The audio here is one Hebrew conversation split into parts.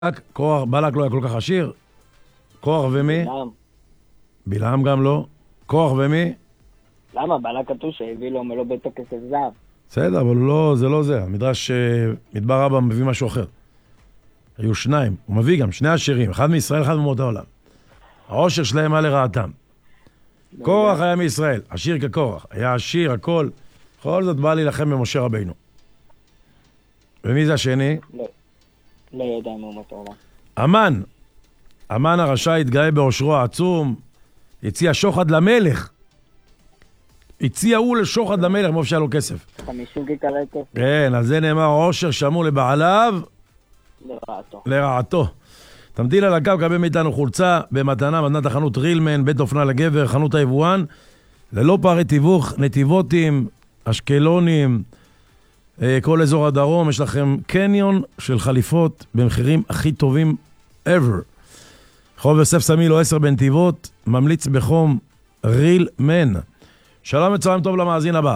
קורח, בלק לא היה כל כך עשיר. קורח ומי? בלעם גם לא. קורח ומי? למה? בלק כתוב שהביא לו מלוא ביתו כסף זהב. בסדר, אבל לא, זה לא זה. המדרש מדבר רבא מביא משהו אחר. היו שניים. הוא מביא גם שני עשירים. אחד מישראל, אחד ממות העולם. העושר שלהם היה לרעתם. קורח היה מישראל. עשיר כקורח. היה עשיר, הכל. בכל זאת בא להילחם במשה רבינו. ומי זה השני? לא יודע ממות העולם. המן. המן הרשע התגאה בעושרו העצום. הציע שוחד למלך. הציע הוא לשוחד למלך, מוב שהיה לו כסף. 50 כיכרי כסף. כן, על זה נאמר, עושר שמור לבעליו. לרעתו. תמתין על הקו, קבל מאיתנו חולצה במתנה, מתנת החנות רילמן, בית אופנה לגבר, חנות היבואן, ללא פערי תיווך, נתיבותים, אשקלונים, כל אזור הדרום, יש לכם קניון של חליפות במחירים הכי טובים ever. חוב יוסף סמיל או 10 בנתיבות, ממליץ בחום רילמן. שלום וצהריים טוב למאזין הבא.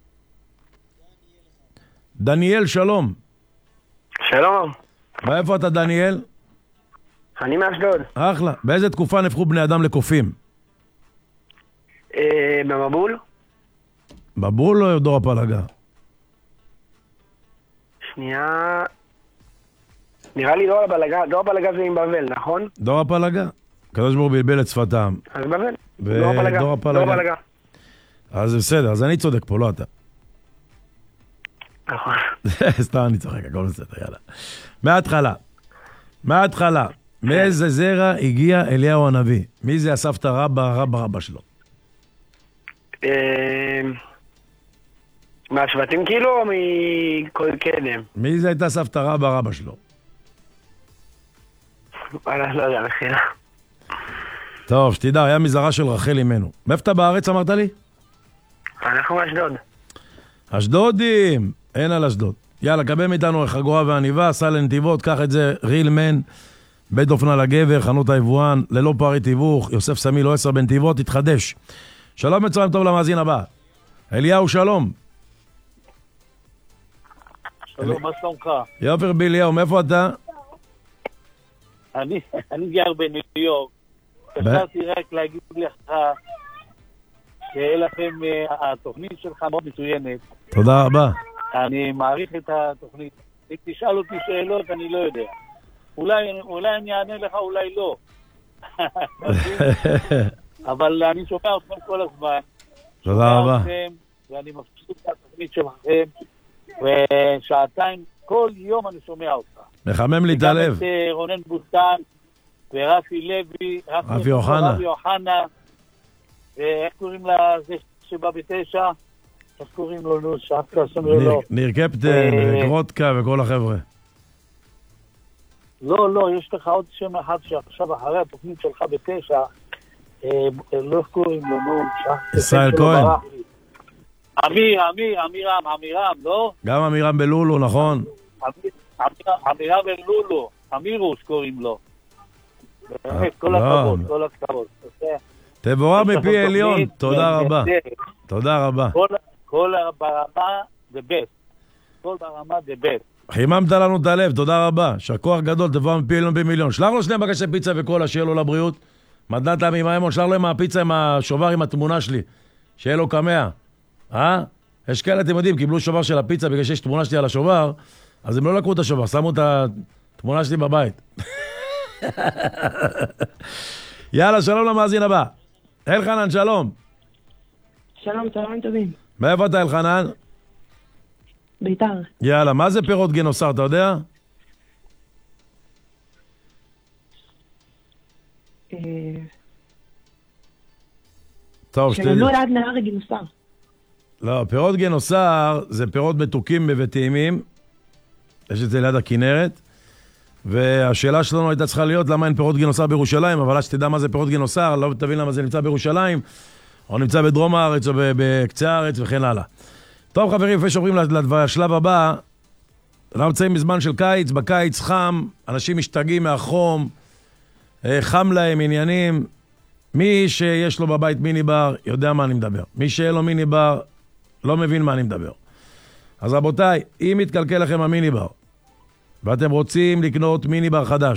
דניאל, שלום. שלום. מאיפה אתה, דניאל? אני מאשדוד. אחלה. באיזה תקופה נהפכו בני אדם לקופים? במבול? בבול או דור הפלגה? שנייה... נראה לי דור הפלגה. דור הפלגה זה עם בבל, נכון? דור הפלגה. הקדוש ברוך הוא בלבל את שפתם. אז בבל. דור הפלגה. דור הפלגה. אז בסדר, אז אני צודק פה, לא אתה. נכון. סתם אני צוחק, הכל בסדר, יאללה. מההתחלה. מאיזה זרע הגיע אליהו הנביא? מי זה הסבתא רבא שלו? מהשבטים כאילו או מכל קדם? מי זה הייתה סבתא רבא שלו? לא יודע, מחילה. טוב, שתדע, היה מזרע של רחל אמנו. מאיפה אתה בארץ אמרת לי? אנחנו מאשדוד. אשדודים! אין על אשדוד. יאללה, קבל מאיתנו חגורה ועניבה, סע לנתיבות, קח את זה, רילמן, בית אופנה לגבר, חנות היבואן, ללא פערי תיווך, יוסף סמיל או 10 בנתיבות, תתחדש. שלום וצהריים טוב למאזין הבא. אליהו, שלום. שלום, מה שלומך? יופי רבי אליהו, מאיפה אתה? אני גר בניו יורק. חשבתי רק להגיד לך שיהיה לכם, התוכנית שלך מאוד מצוינת. תודה רבה. אני מעריך את התוכנית. אם תשאל אותי שאלות, אני לא יודע. אולי אני אענה לך, אולי לא. אבל אני שומע אתכם כל הזמן. תודה רבה. ואני מפסיק את התוכנית שלכם, ושעתיים, כל יום אני שומע אותך. מחמם לי את הלב. גם את רונן בוסטן, ורפי לוי, רפי אוחנה, ואיך קוראים לזה שבא ב9? איך קוראים לו, נו, שאפת השם שלו? ניר קפטן, גרוטקה וכל החבר'ה. לא, יש לך עוד שם אחד שעכשיו אחרי התוכנית שלך ב9, לא איך קוראים לו, נו, ישראל כהן. אמירם, לא? גם אמירם בלולו, נכון? אמירם בלולו, אמירוש קוראים לו. באמת, כל הכבוד. תבורר מפי עליון, תודה רבה. תודה רבה. כל ברמה the best. כל ברמה the best. חיממת לנו את הלב, תודה רבה. שכוח גדול, תבורר מפי עליון במיליון. שלח לו שני בקשי פיצה וקולה, שיהיה לו לבריאות. מתנת עמי מימון, שלח לו עם הפיצה עם השובר עם התמונה שלי. שיהיה לו קמע. יש כאלה, אתם יודעים, קיבלו שובר של הפיצה בגלל שיש תמונה שלי על השובר, אז הם לא לקחו את השובר, שמו את התמונה שלי בבית. יאללה, שלום למאזין הבא. אלחנן, שלום. שלום, צהריים טובים. מאיפה אתה, אלחנן? ביתר. יאללה, מה זה פירות גינוסר, אתה יודע? טוב, שלנו ליד נהר גינוסר. לא, פירות גינוסר זה פירות מתוקים וטעימים. יש את זה ליד הכנרת. והשאלה שלנו הייתה צריכה להיות למה אין פירות גינוסר בירושלים, אבל שתדע מה זה פירות גינוסר, לא תבין למה זה נמצא בירושלים, או נמצא בדרום הארץ או בקצה הארץ וכן הלאה. טוב חברים, לפני שעוברים לשלב הבא, אנחנו נמצאים בזמן של קיץ, בקיץ חם, אנשים משתגעים מהחום, חם להם עניינים, מי שיש לו בבית מיני בר יודע מה אני מדבר, מי שאין לו מיני בר לא מבין מה אני מדבר. אז רבותיי, אם מתקלקל לכם המיני בר, ואתם רוצים לקנות מיני בר חדש.